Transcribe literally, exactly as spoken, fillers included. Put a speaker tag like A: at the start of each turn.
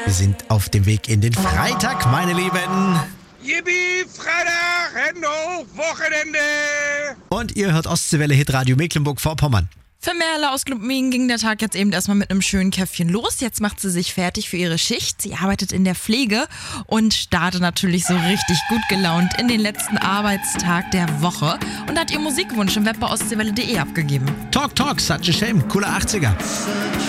A: Wir sind auf dem Weg in den Freitag, meine Lieben.
B: Yippie, Freitag, Hände hoch, Wochenende.
A: Und ihr hört Ostseewelle Hitradio Mecklenburg-Vorpommern.
C: Für Merle aus Glubmingen ging der Tag jetzt eben erstmal mit einem schönen Käffchen los. Jetzt macht sie sich fertig für ihre Schicht. Sie arbeitet in der Pflege und startet natürlich so richtig gut gelaunt in den letzten Arbeitstag der Woche und hat ihr Musikwunsch im Web bei ostseewelle punkt de abgegeben.
A: Talk Talk, such a shame, cooler achtziger.